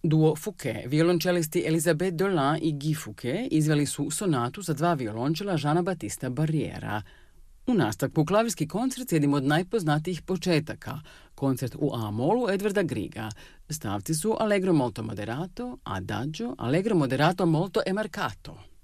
Duo Fouquet, violončelisti Elisabeth Dolan i Guy Fouquet izveli su sonatu za 2 violončela Jeana Baptista Barriera. U nastavku klavirski koncert s jednim od najpoznatijih početaka, koncert u A-molu Edvarda Grieга. Stavci su Allegro molto moderato, Adagio, Allegro moderato molto e marcato.